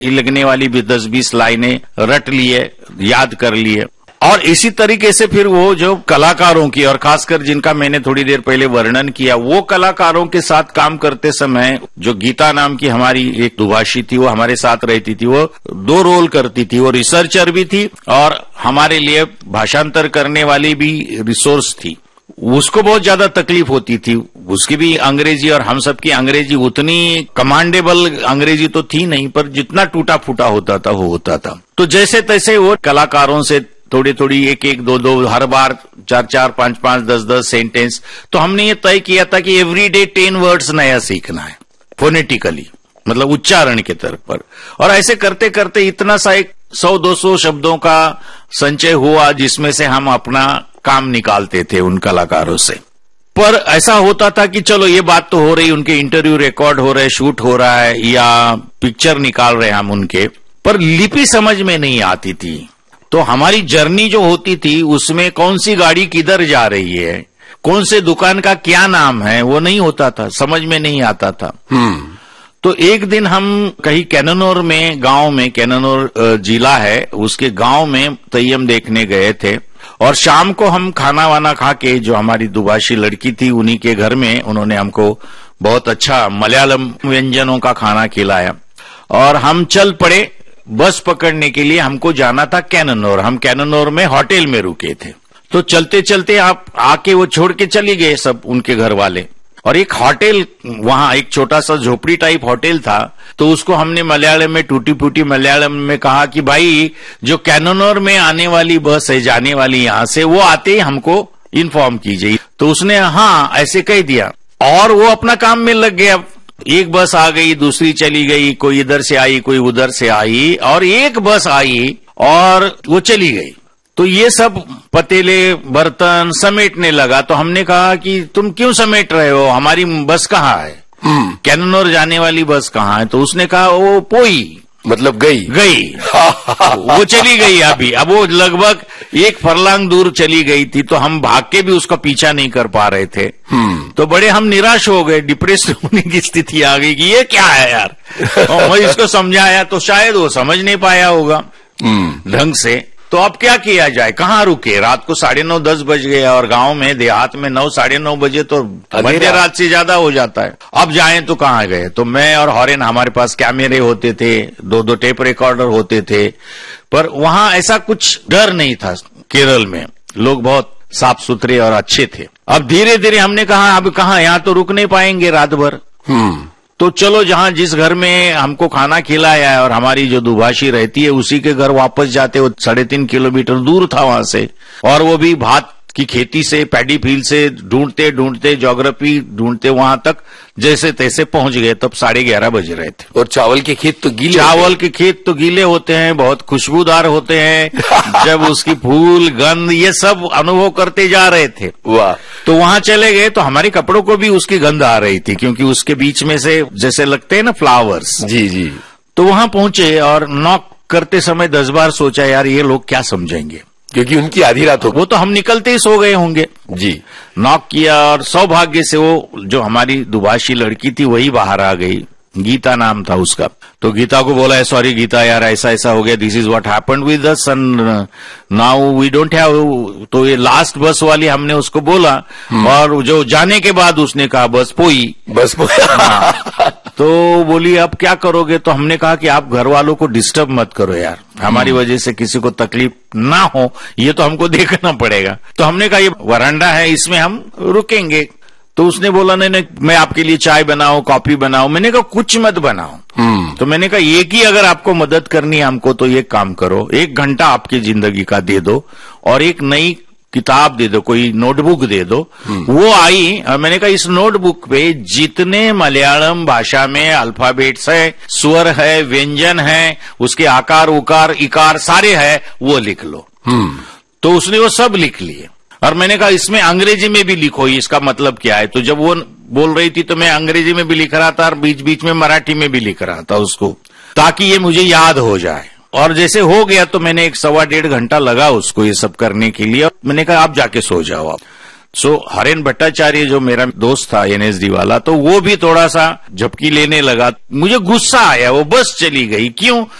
लगने वाली भी 10-20 लाइनें रट लिए, याद कर लिए। और इसी तरीके से फिर वो जो कलाकारों की, और खासकर जिनका मैंने थोड़ी देर पहले वर्णन किया, वो कलाकारों के साथ काम करते समय जो गीता नाम की हमारी एक दुभाषी थी, वो हमारे साथ रहती थी। वो 2 रोल करती थी, वो रिसर्चर भी थी और हमारे लिए भाषांतर करने वाली भी रिसोर्स थी। उसको बहुत ज्यादा तकलीफ होती थी, उसकी भी अंग्रेजी और हम सब की अंग्रेजी उतनी कमांडेबल अंग्रेजी तो थी नहीं, पर जितना टूटा फूटा होता था वो होता था। तो जैसे तैसे वो कलाकारों से थोड़ी थोड़ी 1-1, 2-2 हर बार 4-4, 5-5, 10-10 सेंटेंस। तो हमने ये तय किया था कि एवरीडे 10 वर्ड्स नया सीखना है फोनेटिकली, मतलब उच्चारण के तरफ पर। और ऐसे करते करते इतना सा 100-200 शब्दों का संचय हुआ जिसमें से हम अपना काम निकालते थे उन कलाकारों से। पर ऐसा होता था कि चलो ये बात तो हो रही, उनके इंटरव्यू रिकॉर्ड हो रहे, शूट हो रहा है या पिक्चर निकाल रहे हम उनके, पर लिपि समझ में नहीं आती थी। तो हमारी जर्नी जो होती थी उसमें कौन सी गाड़ी किधर जा रही है, कौन से दुकान का क्या नाम है, वो नहीं होता था, समझ में नहीं आता था। तो एक दिन हम कहीं कैननौर में, गांव में, कैननौर जिला है, उसके गांव में तय्यम देखने गए थे। और शाम को हम खाना वाना खा के, जो हमारी दुभाषी लड़की थी उन्हीं के घर में, उन्होंने हमको बहुत अच्छा मलयालम व्यंजनों का खाना खिलाया और हम चल पड़े बस पकड़ने के लिए। हमको जाना था कैननौर। हम कैननौर में होटल में रुके थे। तो चलते चलते आप आके वो छोड़ के चली गए सब उनके घर वाले। और एक होटल, वहां एक छोटा सा झोपड़ी टाइप होटल था, तो उसको हमने मलयालम में, टूटी फूटी मलयालम में कहा कि भाई जो कैननौर में आने वाली बस है, जाने वाली यहां से, वो आते ही हमको इन्फॉर्म कीजिए। तो उसने हाँ ऐसे कह दिया और वो अपना काम में लग गया। एक बस आ गई, दूसरी चली गई, कोई इधर से आई, कोई उधर से आई, और एक बस आई और वो चली गई। तो ये सब पतीले बर्तन समेटने लगा। तो हमने कहा कि तुम क्यों समेट रहे हो, हमारी बस कहाँ है, कैननौर जाने वाली बस कहाँ है। तो उसने कहा वो पोई, मतलब गई वो चली गई अभी। अब वो लगभग 1 फरलांग दूर चली गई थी, तो हम भाग के भी उसका पीछा नहीं कर पा रहे थे। तो बड़े हम निराश हो गए, डिप्रेस होने की स्थिति आ गई कि ये क्या है यार। और मैं इसको समझाया तो शायद वो समझ नहीं पाया होगा ढंग से। तो अब क्या किया जाए, कहाँ रुके, रात को 9:30 10 बज गया। और गांव में, देहात में 9 साढ़े 9 बजे तो मध्य रात से ज्यादा हो जाता है। अब जाएं तो कहाँ गए। तो मैं और हॉरेन, हमारे पास कैमरे होते थे, 2-2 टेप रिकॉर्डर होते थे, पर वहां ऐसा कुछ डर नहीं था। केरल में लोग बहुत साफ सुथरे और अच्छे थे। अब धीरे धीरे हमने कहा अब कहाँ, यहाँ तो रुक नहीं पाएंगे रात भर। तो चलो जहां जिस घर में हमको खाना खिलाया है और हमारी जो दुभाषी रहती है उसी के घर वापस जाते। वो 3.5 किलोमीटर दूर था वहां से, और वो भी भात की खेती से, पैडी फील्ड से ढूंढते ढूंढते, ज्योग्राफी ढूंढते वहां तक जैसे तैसे पहुंच गए। तब 11:30 बज रहे थे। और चावल के खेत तो गीले, चावल के खेत तो गीले होते हैं, बहुत खुशबूदार होते हैं। जब उसकी फूल, गंध, ये सब अनुभव करते जा रहे थे। वाह। तो वहां चले गए तो हमारे कपड़ों को भी उसकी गंध आ रही थी, क्योंकि उसके बीच में से जैसे लगते हैं ना फ्लावर्स। जी जी। तो वहां पहुंचे और नॉक करते समय 10 बार सोचा यार ये लोग क्या समझेंगे, क्योंकि उनकी आधी रात हो। वो तो हम निकलते ही सो गए होंगे। जी। नॉक किया और सौभाग्य से वो जो हमारी दुभाषी लड़की थी वही बाहर आ गई। गीता नाम था उसका। तो गीता को बोला, सॉरी गीता यार ऐसा ऐसा हो गया, this is what happened with us and now we don't have. तो ये लास्ट बस वाली हमने उसको बोला, और जो जाने के बाद उसने कहा बस पोई। तो बोली अब क्या करोगे। तो हमने कहा कि आप घर वालों को डिस्टर्ब मत करो यार, हमारी वजह से किसी को तकलीफ ना हो, ये तो हमको देखना पड़ेगा। तो हमने कहा ये वरांडा है, इसमें हम रुकेंगे। तो उसने बोला नहीं, मैं आपके लिए चाय बनाऊं, कॉफी बनाऊं। मैंने कहा कुछ मत बनाओ। तो मैंने कहा एक ही अगर आपको मदद करनी है हमको तो एक काम करो, 1 घंटा आपकी जिंदगी का दे दो और एक नई किताब दे दो, कोई नोटबुक दे दो। वो आई और मैंने कहा इस नोटबुक पे जितने मलयालम भाषा में अल्फाबेट्स है, स्वर है, व्यंजन है, उसके आकार उकार इकार सारे है, वो लिख लो। तो उसने वो सब लिख लिए। और मैंने कहा इसमें अंग्रेजी में भी लिखो, इसका मतलब क्या है। तो जब वो बोल रही थी तो मैं अंग्रेजी में भी लिख रहा था और बीच बीच में मराठी में भी लिख रहा था उसको, ताकि ये मुझे याद हो जाए। और जैसे हो गया तो मैंने 1 सवा 1.5 घंटा लगा उसको ये सब करने के लिए। मैंने कहा आप जाके सो जाओ आप। सो हरेन भट्टाचार्य जो मेरा दोस्त था एनएसडी वाला, तो वो भी थोड़ा सा झपकी लेने लगा। मुझे गुस्सा आया, वो बस चली गई। क्यों?